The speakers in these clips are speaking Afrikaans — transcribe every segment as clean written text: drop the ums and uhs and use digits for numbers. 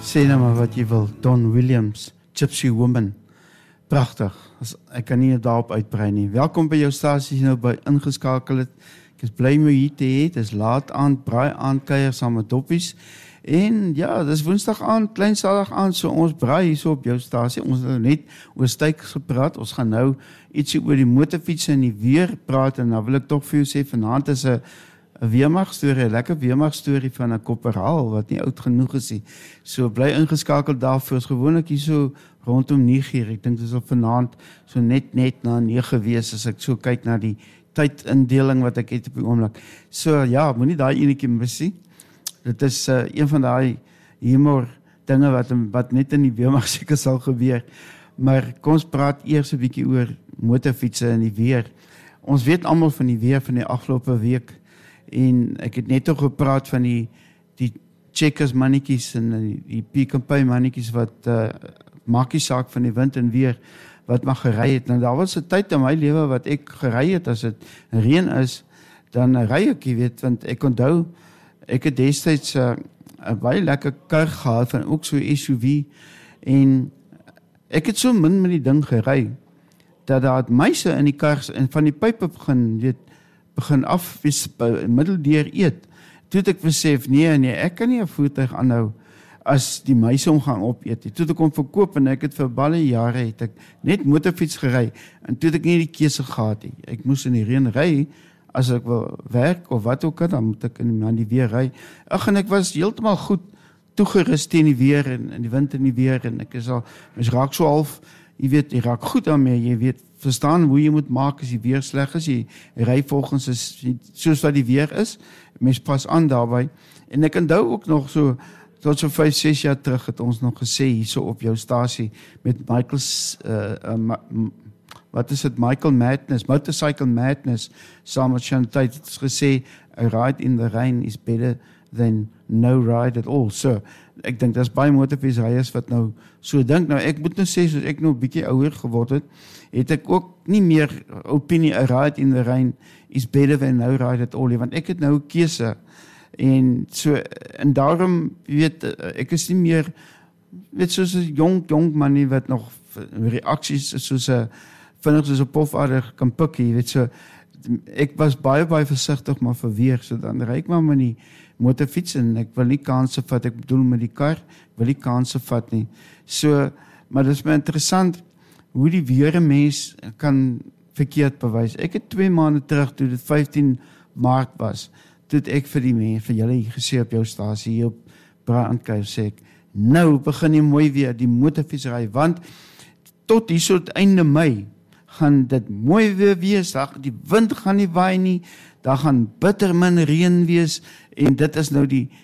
Sê nou maar wat jy wil, Don Williams, Gypsy Woman, pragtig, ek kan nie daarop uitbrei nie. Welkom by jou stasie nou by ingeskakel het, ek is bly om jou hier te hê, het is laat aand, braai aandkuier saam met doppies, en ja, dis woensdag aand, kleinsalig aand, so ons braai hier so op jou stasie, ons het net oor styks gepraat, ons gaan nou ietsie oor die motorfiets en die weer praat, en dan wil ek toch vir jou sê, vanavond is 'n weermagstorie, 'n lekker weermagstorie van 'n korporaal wat nie oud genoeg is nie. So bly ingeskakeld daarvoor, is gewoonlik hier so rondom 9:00. Ek dink dit is op vanaand so net na 9 wees as ek so kyk na die tydindeling wat ek het op die oomblik. So ja, moenie daai enetjie mis nie. Dit is een van daai humor dinge wat net in die weermag seker sal gebeur. Maar kom ons praat eers 'n bietjie oor motorfietsse en die weer. Ons weet almal van die weer van die afgelope week. En ek het net ook gepraat van die checkers mannetjies en die Pick n Pay mannetjies wat maak nie saak van die wind en weer wat mag gery het. Nou daar was 'n tyd in my lewe wat ek gery het as dit reën is, dan ry ek, jy weet, want ek onthou ek het destyds 'n baie lekker kar gehad van ook so 'n SUV en ek het so min met die ding gery dat daar het muise in die kar en van die pype begin af, middeldeur eet. Toe het ek besef, nee, ek kan nie 'n voertuig aanhou as die muise hom gaan opeet. Toe het ek hom verkoop en ek het vir baie jare het ek net motorfiets gery en toe het ek nie die keuse gehad nie. Ek moes in die reën ry as ek wil werk of wat ook al, dan moet ek in die weer ry. En ek was heeltemal goed toegerus teen die weer en die wind en die weer en mens raak so half, jy weet, jy raak goed daarmee, jy weet, verstaan hoe jy moet maak as die weer sleg is, jy ry volgens soos wat die weer is, mens pas aan daarby, en ek onthou ook nog so, tot so 5-6 jaar terug het ons nog gesê, hier so op jou stasie, met Michael Madness, Motorcycle Madness, saam met Chantal, het gesê, a ride in the rain is better than no ride at all. So, ek dink, dat is baie motorfietsryers wat nou so dink. Nou, ek moet nou sê, soos ek nou 'n bietjie ouer geword het ek ook nie meer opinie, a ride in the rain is better than no ride at all, want ek het nou 'n keuse. En daarom, weet, ek is nie meer, weet, soos 'n jong man nie, wat nog reaksies soos 'n vinnig soos 'n pofader kan pik, jy weet, so, ek was baie versigtig maar vir weer, so dan ry ek maar met die motorfiets en ek wil nie kanse vat, ek bedoel met die kar, ek wil nie kanse vat nie. So, maar dit is my interessant hoe die weer 'n mens kan verkeerd bewys. Ek het 2 maande terug, toe dit 15 Maart was, toe het ek vir julle hier gesê op jou stasie, hier op Braankhuis, sê ek, nou begin die mooi weer, die motorfietsry, want tot hier so het einde Mei, gaan dit mooi weer wees, die wind gaan nie waai nie, daar gaan bitter min reën wees, en dit is nou die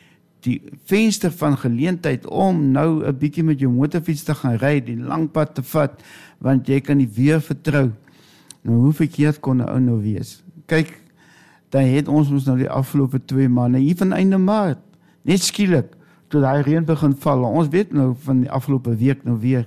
venster van geleentheid om nou 'n bietjie met jou motorfiets te gaan ry, die lang pad te vat, want jy kan die weer vertrou. Nou hoe verkeerd kon 'n ou nou wees? Kyk, dan het ons nou die afgelope 2 maande, hier van einde Maart, net skielik, toe die reën begin val, ons weet nou van die afgelope week nou weer,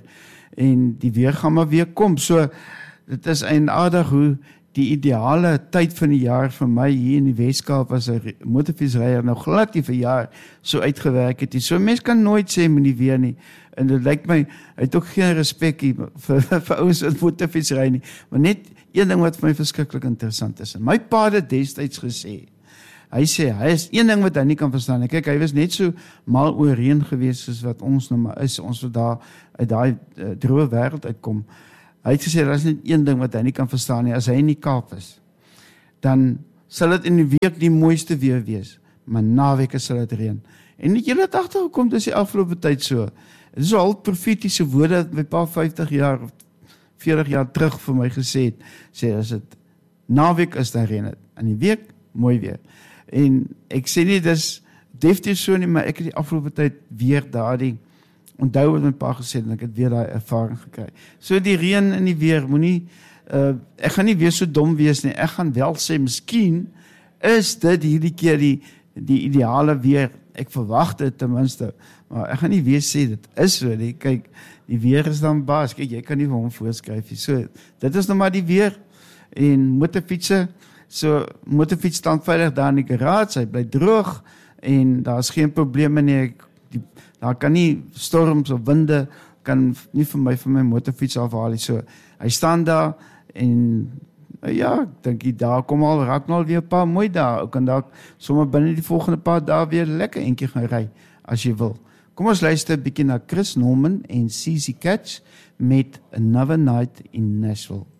en die weer gaan maar weer kom, so, dit is eienaardig hoe die ideale tyd van die jaar vir my hier in die Weskaap as 'n motorfietsryer nou glad nie vir jaar so uitgewerk het. So mens kan nooit sê met die weer nie. En dit lyk my, hy het ook geen respek vir ouens wat motorfietsry nie. Maar net een ding wat vir my verskriklik interessant is. En my pa het destyds gesê, hy is een ding wat hy nie kan verstaan. En kyk, hy was net so mal oor reën gewees soos wat ons nou maar is. Ons wat daar uit daai droë wêreld uitkom. Hy het gesê, daar is net een ding wat hy nie kan verstaan nie, as hy in die Kaap is, dan sal dit in die week die mooiste weer wees, maar naweke sal dit reën. En net julle het agtergekom, dis die afgelope tyd so. Dit is al profetiese woorde, wat my pa 50 jaar, of 40 jaar terug vir my gesê het, sê, as dit naweek is, dan reën het, in die week, mooi weer. En ek sê nie, dis definitief so nie, maar ek het die afgelope tyd weer daardie, onthou wat my pa gesê het, en ek het weer daai ervaring gekry. So die reën en die weer, ek gaan nie weer so dom wees nie, ek gaan wel sê, miskien is dit hierdie keer die ideale weer, ek verwag dit ten minste, maar ek gaan nie weer sê, dit is so, kyk, die weer is dan baas, kyk, jy kan nie vir hom voorskryf, so, dit is nou maar die weer, en motorfietsen, so, motorfiets staan veilig daar in die garage, hy bly droog, en daar is geen probleme nie, daar kan nie storms of winde kan nie vir my motorfiets afhaal nie. So hy staan daar en ja, ek dink daar kom al raak nou al weer 'n paar mooi dae. Ek kan dalk sommer binne die volgende paar dae weer lekker eentjie gaan ry as jy wil. Kom ons luister 'n bietjie na Chris Norman en CC Catch met Another Night in Nashville.